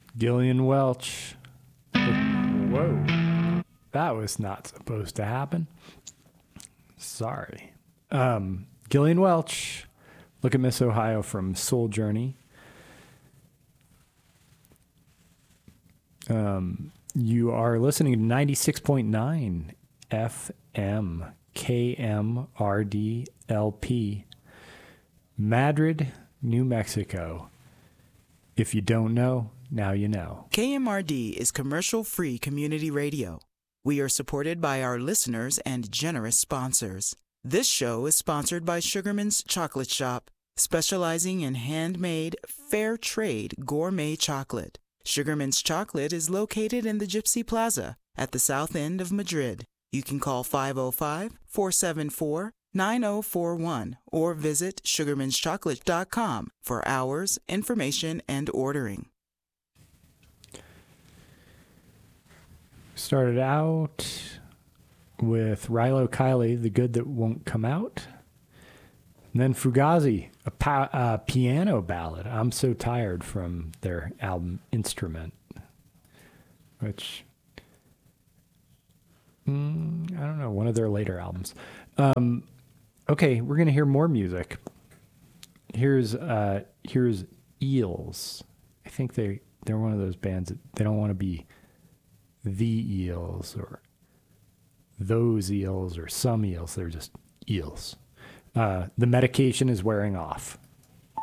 Gillian Welch. Whoa. That was not supposed to happen. Sorry. Gillian Welch. Look at Miss Ohio from Soul Journey. You are listening to 96.9 FM KMRD LP, Madrid, New Mexico. If you don't know, now you know. KMRD is commercial-free community radio. We are supported by our listeners and generous sponsors. This show is sponsored by Sugarman's Chocolate Shop, specializing in handmade, fair trade gourmet chocolate. Sugarman's Chocolate is located in the Gypsy Plaza at the south end of Madrid. You can call 505-474-9041 or visit sugarmanschocolate.com for hours, information, and ordering. Started out with Rilo Kiley, The Good That Won't Come Out. And then Fugazi, a piano ballad, I'm So Tired, from their album Instrument, which, I don't know, one of their later albums. Okay, we're going to hear more music. Here's Eels. I think they're one of those bands that they don't want to be the Eels or those Eels or some Eels. They're just Eels. The medication is wearing off.